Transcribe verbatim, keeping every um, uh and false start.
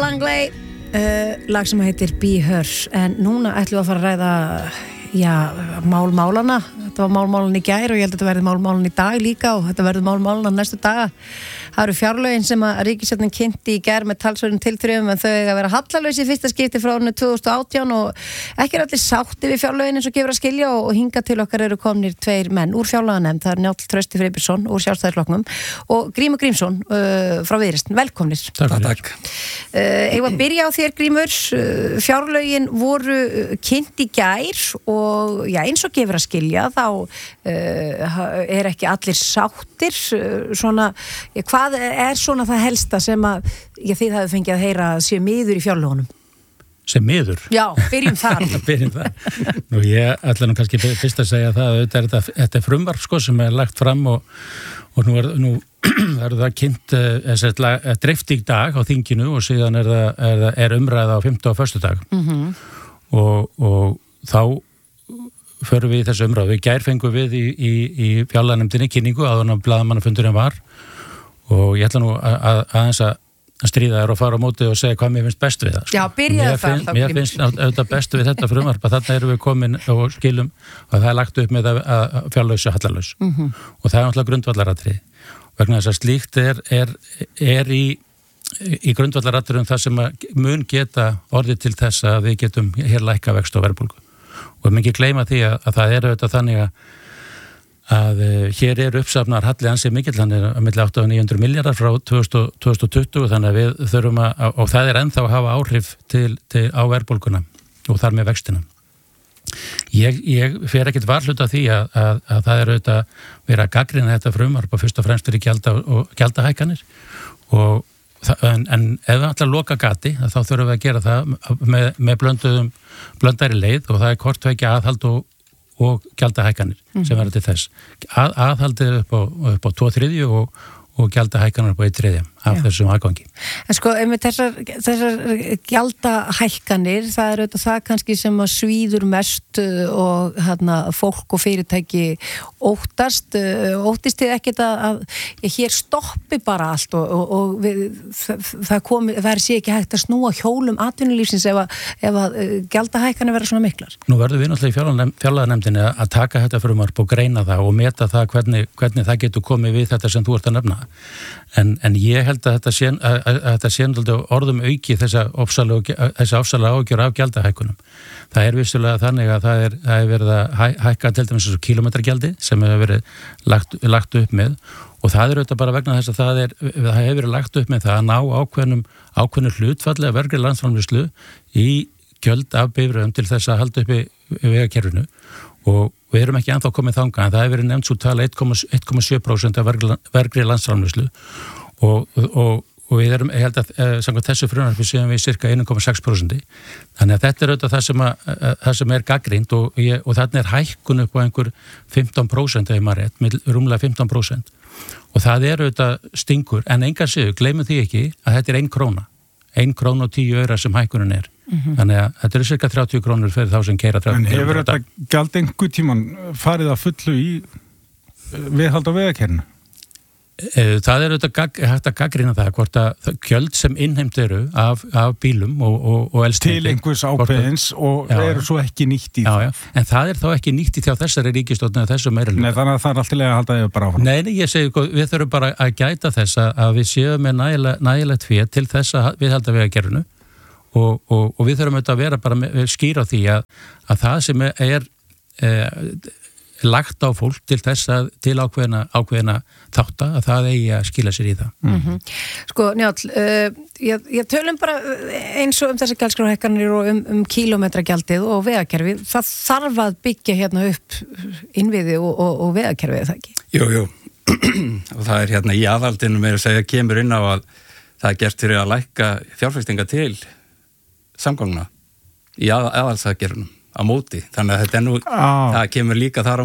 Langley uh, lag sem heitir Be Her, en núna ætlum við að fara að ræða já, málmálana. Þetta var málmálan í gær og ég held að þetta verði málmálan í dag líka og þetta verði málmálan á næstu daga. Það eru fjárlögin sem að ríkisstjórnin kynnti í gær með talsverðum tilþrifum, en þau eiga að vera hallalaus í fyrsta skipti frá árinu tvö þúsund og átján og ekki er allir sátti við fjárlögin eins og gefur að skilja og, og hinga til okkar eru komnir tveir menn úr fjárlaganefnd. Það er Njáll Trausti Friðbjörnsson úr Sjálfstæðisflokknum og Grímur Grímsson uh, frá Viðreisn. Velkomnir. Takk, takk. Uh, Eigum að byrja á þér, Grímur. Uh, fjárlögin voru kynnt í gær og já, eins og gefur að skilja þá uh, er ekki allir sáttir. Uh, svona, ja, hvað er svona það helsta sem að já, þið hafið fengið að heyra séu miður í fjárlögunum? Sem miður? Já, byrjum þar. byrjum þar. Nú ég ætla nú kannski fyrst að segja það að þetta er, þetta, þetta er frumvarp sko sem er lagt fram og, og nú er, nú er það kynnt uh, dreift í dag á þinginu og síðan er, það, er, það, er umræða á fimmta og föstudag mm-hmm. og, og þá förum við í þessu umræðu. Við gær fengum við í, í, í fjárlaganefndinni kynningu áður en blaðamannafundurinn var og ég ætla nú að, að, aðeins að stríða þér og fara á móti og segja hvað mér finnst best við það. Sko. Já, byrjaði það. Mér, mér finnst auðvitað best við þetta frumvarp að þarna erum við komin og skilum og það er lagt upp með að, að fjárlaus og hallalaus mm-hmm. og það er náttúrulega grundvallaratriði vegna þess að slíkt er, er, er í, í grundvallaratriðum það sem mun geta orðið til þess að við getum hér lækka vexti og verðbólgu og við ekki gleyma því að, að það er auðvitað þannig að að uh, hér er uppsafnar halli ansið mikill, hann er að milli átta og níu hundruð milljarðar frá tvö þúsund tuttugu þannig að við þurfum að, og það er ennþá að hafa áhrif til, til á verðbólguna og þar með vextina. Ég, ég fer ekkert varhluta því að, að, að það er auðvitað verið að gagnrýna þetta frumvarp og fyrst og fremst fyrir gjalda og gjaldahækkanir og en, en ef við ætlum að loka gati þá þurfum við að gera það með, með blönduðum blöndari leið og það er hvort vekja aðhald og og gjaldahækkanir mm. sem verður til þess. Að, aðhaldið upp á, upp á tvo þriðju og, og gjaldahækkanir upp á einn þriðja af Já. Þessum aðgangi. En sko, einmitt þessar, þessar gjaldahækkanir, það er auðvitað það kannski sem að svíður mest og hérna, fólk og fyrirtæki óttast. Óttist þið ekkert að, að hér stoppi bara allt og, og, og við, það, það, komi, það er sé ekki hægt að snúa hjólum atvinnulífsins ef að, ef að gjaldahækkanir verða svona miklar? Nú verður við náttúrulega í fjárlaganefndinni að taka þetta frumvarp og greina það og meta það hvernig, hvernig það getur komið við þetta sem þú ert að nefna. En, en ég held að þetta sé, að, að, að þetta sé orðum auki þessa ofsalega ágjör af gjaldahækkunum. Það er vissulega þannig að það er, það er verið að hæ, hækka til dæmis þessu kílómetragjaldi sem hefur verið lagt, lagt upp með og það er auðvitað bara vegna þess að það, er, það hefur verið lagt upp með það að ná ákveðnum, ákveðnum hlutfalli að vergri landsframleiðslu í gjöld af bifreiðum til þess að halda uppi vegakerfinu og við erum ekki ennþá komið þangað en það hefur verið nefnt svo tala eitt komma sjö prósent af vergri landsframleiðslu og, og, og við erum, ég held að eh, samkvæmt þessu frumvarpi séum við cirka eitt komma sex prósent þannig að þetta er auðvitað það sem, að, það sem er gagnrýnt og, og, og þarna er hækkun upp á einhver fimmtán prósent ef maður rétt, rúmlega fimmtán prósent og það er auðvitað stingur en engan séu, gleymum því ekki að þetta er ein króna ein króna og tíu aura sem hækkunin er mm-hmm. þannig að þetta er cirka þrjátíu krónur fyrir þá sem keyra þrjátíu. En hefur þetta gjald einhver tíman farið að fullu í viðhald á vegakerfinu? Það er auðvitað hægt að gagnrýna það hvort að gjöld sem innheimt eru af, af bílum og, og, og eldsneyti til einhvers ákveðins og já, eru svo ekki nýtt í já, já. En það er þá ekki nýtt í þjá þessari ríkisstjórn eða þessu meira. Nei, þannig að það er alltaf lega að halda yfir bara áfram. Nei, nei, ég segi, við þurfum bara að gæta þess að við séum með nægilegt, nægilegt fyrir til þess að við halda vegakerfinu og, og, og við þurfum auðvitað að vera bara með, skýra því að, að það sem er e, lagt á fólk til þess að til ákveðina, ákveðina þátta að það eigi að skila sér í það. Mm-hmm. Sko Njáll, uh, ég, ég tölum bara eins og um þessar gjaldskráhækkanir og um, um kílómetragjaldið og vegakerfið, það þarf að byggja hérna upp innviði og, og, og vegakerfið, er það ekki? Jú, jú, og það er hérna í aðhaldinu með að segja kemur inn á að það er gert fyrir að lækka fjárfestinga til samgangna í að, aðhaldsaðgerðunum á móti, þannig að þetta er nú, ah. það kemur líka þar á